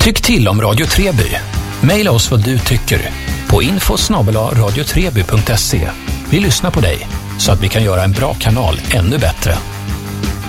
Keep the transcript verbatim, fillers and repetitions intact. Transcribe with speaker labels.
Speaker 1: Tyck till om Radio Treby. Maila oss vad du tycker på info snabel-a radio treby punkt se. Vi lyssnar på dig så att vi kan göra en bra kanal ännu bättre.